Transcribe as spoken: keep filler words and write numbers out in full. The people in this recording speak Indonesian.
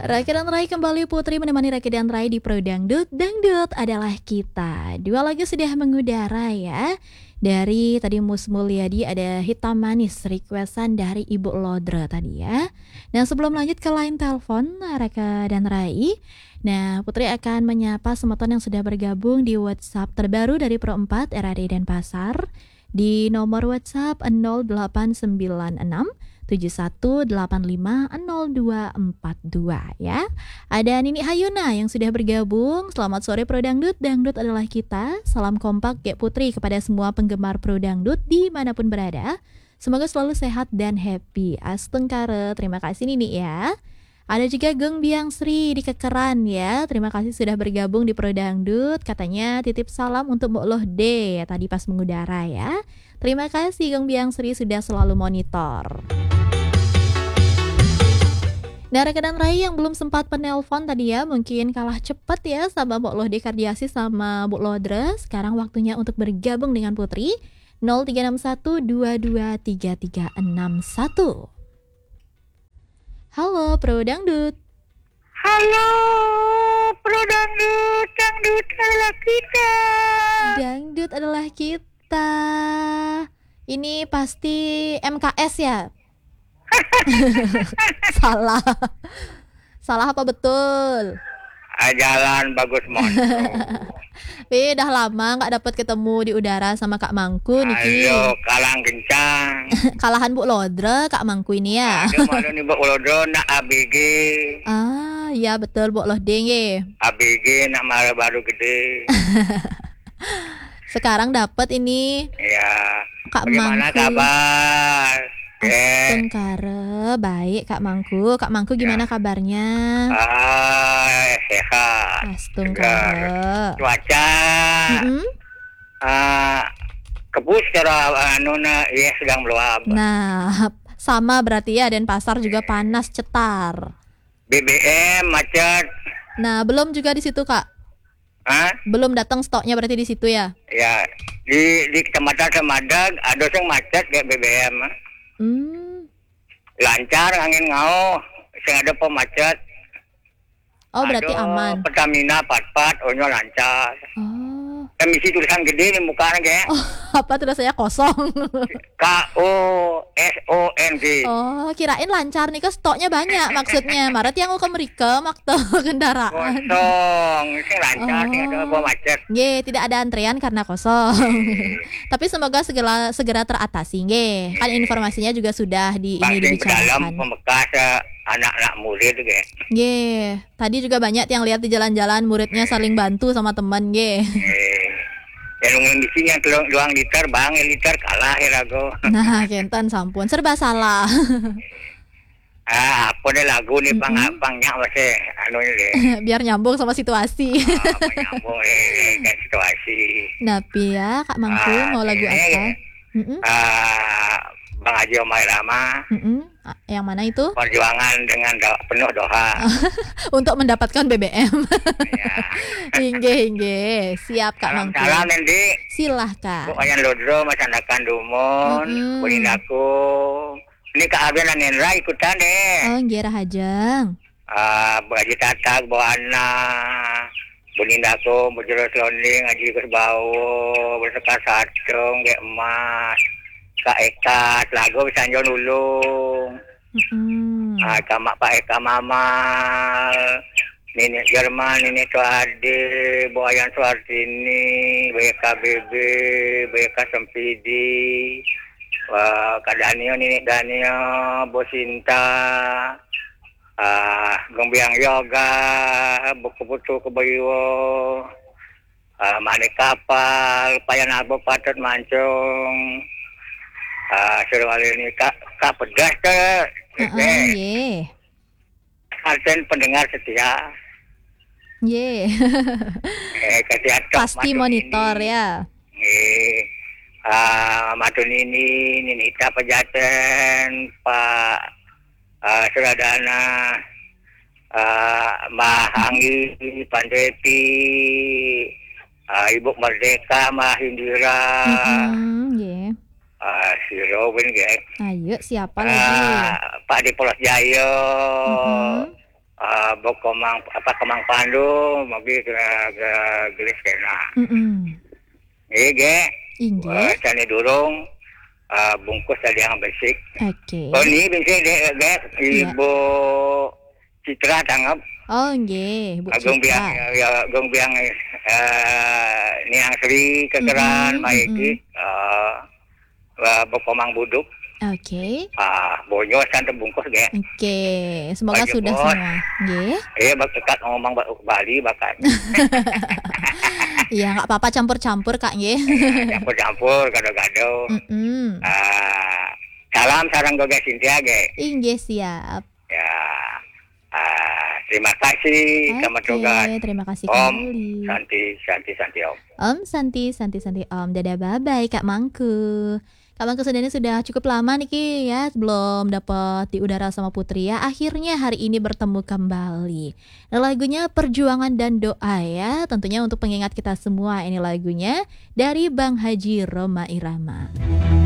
Raki dan Rai kembali, Putri menemani Raki dan Rai di Pro Dangdut. Dangdut adalah kita. Dua lagu sudah mengudara ya. Dari tadi Mus Mulyadi ada Hitam Manis, requestan dari Ibu Lodra tadi ya. Dan sebelum lanjut ke line telepon Raka dan Rai, nah Putri akan menyapa semeton yang sudah bergabung di WhatsApp terbaru dari Pro empat R A D Denpasar di nomor WhatsApp nol delapan sembilan enam tujuh satu delapan lima nol dua empat dua ya. Ada Nini Hayuna yang sudah bergabung. Selamat sore Pro Dangdut, Dangdut adalah kita. Salam kompak Gek Putri kepada semua penggemar Pro Dangdut dimanapun berada. Semoga selalu sehat dan happy. Astengkare, terima kasih Nini ya. Ada juga Geng Biang Sri di Kekeran ya. Terima kasih sudah bergabung di Pro Dangdut. Katanya titip salam untuk Mbok Loh D ya, tadi pas mengudara ya. Terima kasih Geng Biang Sri sudah selalu monitor. Nah, Raka dan Rai yang belum sempat penelpon tadi ya, mungkin kalah cepat ya sama Mbok Loh D Kardiasi sama Bu Lodra. Sekarang waktunya untuk bergabung dengan Putri. nol tiga enam satu dua dua tiga tiga enam satu. Halo Pro Dangdut. Halo Pro Dangdut, Dangdut adalah kita. Dangdut adalah kita. Ini pasti M K S ya? Salah. Salah apa betul? Ah, jalan bagus monstro. Tapi udah lama gak dapat ketemu di udara sama Kak Mangku Niki. Ayo kalang kencang. Kalahan Bu Lodra Kak Mangku ini ya. Aduh malu nih Bu Lodro nak A B G. Ah ya betul Bu Loh Deng ye. A B G nak marah baru gede. Sekarang dapat ini Ya. Kak Bagaimana Mangku. kabar? Eh. Astengkare, baik Kak Mangku. Kak Mangku gimana kabarnya? Ah, sehat. Astengkare. Cuaca. Mm-mm. Ah, kebus cara anu na ya sedang meluap. Nah, sama berarti ya, Denpasar juga panas cetar. B B M macet. Nah, belum juga di situ Kak. Hah? Belum datang stoknya berarti di situ ya. Ya, di di kecamatan Semadag ada yang macet kayak B B M. Hmm. Lancar angin ngau, sing ada pemacet. Oh, berarti Aduh, aman. Pertamina pat-pat, onyo lancar. Oh. Emisi tulisan gede di mukanya kayak Oh, apa tulisannya kosong? K O S O N G. Oh, kirain lancar nih, ke stoknya banyak maksudnya. Maret yang mau ke mereka makta kendaraan. Kosong, sing lancar, Oh. sing ada pemacet. Ye, tidak ada antrean karena kosong. Tapi semoga segera segera teratasi. Ye, kan informasinya juga sudah di ini Vaksin ke dalam dibicarakan. pembekas eh, anak-anak murid kayak. Ye, tadi juga banyak yang lihat di jalan-jalan muridnya saling bantu sama teman. Ye. Eh, yang ngomong di sini yang telung doang liter, bang liter kalah ya rago. Nah, kentan sampun serba salah. Ah, apa deh lagu nih bang, Mm-mm. bangnya masih anu ini deh. Biar nyambung sama situasi. Ah, menyambung eh, kayak situasi. Napi ya, Kak Mangku Ah, mau lagu ini, apa? Mm-mm. Ah, Bang Haji Omar Rama, Mm-mm. Ah, yang mana itu? perjuangan dengan do- penuh doa. Untuk mendapatkan B B M. Ya. Hingge hingge, siap Kak Mangku. Salam-salam nanti. Silahkan. Pokoknya Lodro, Masandakan Dumon, Mm-mm. Bunindaku. Ini Kak Abel dan Nendra ikutan deh. Oh, Ngira Hajang. Ah, Bu Haji Tatak, Bu Ana, Bunindaku, Bu Jero Selonding, Haji Kerbau, Bersekar Satung, Gek Emas, Kak Eka, Lagu Sanjo Nulung, Mm-mm. ah, Kak Pak Eka Mamal, Nini Jerman, Nini Tuade, Bu Ayan Suartini, B K B B, B K Sempidi, Wah, Kak Danio, Nini Danio, Bu Sinta, ah, Gombiang Yoga, Buku Putu Kebayiwo, ah, Manik Kapal, Payan Abo Patut Mancung, ah, suruh ini Kak, Kak Pedas ke, Heeh, ye. Arsen pendengar setia, Ye. eh, ketia Tok Pasti Madun monitor ini. ya. Eh, ah, Madun ini, Ninita Pejaten, Pak ah, Suradana, ah, Mbah Anggi, Pandeti, ah, Ibu Merdeka, Mbah Indira, Mm-mm, ye. ah, si Robin, geng. Ayo, siapa lagi? Ah, Pak Dipolos Jayo, Mm-mm. ah, bokomang apa kemang pandu magi ke ke gelis kena. Mm-mm. Iya ge. Inggih. Cani durung uh, bungkus tadi yang bersih. Oke. Oh ini bisa ge ge Iya. Ibu Citra tanggap. Oh, nggih, Bu Agung biang Citra. ya agung biang eh Niang Sri kegeran Mm-mm, maiki mm-mm. eh bokomang buduk. Oke. Ah, bonyo santai bungkus ge. Oke, semoga Aja, sudah Bos. semua. Nggih. Eh bak dekat ngomong ba- Bali bakat. Iya, nggak apa-apa campur-campur, Kak, nggih. Campur-campur gado-gado. Mm-mm. Ah, salam sarang goga Cynthia ge. Inggih, siap. Ya. Ah, terima kasih sama tugas. Oke, terima kasih Om kembali. Santi Santi Santi Om. Om Santi, Santi, Santi Om. Dadah, bye-bye Kak Mangku. Kak Mangku sebenarnya sudah cukup lama nih Ki ya belum dapat di udara sama Putri ya. Akhirnya hari ini bertemu kembali. Nah, lagunya Perjuangan dan Doa ya. Tentunya untuk pengingat kita semua ini lagunya dari Bang Haji Rhoma Irama.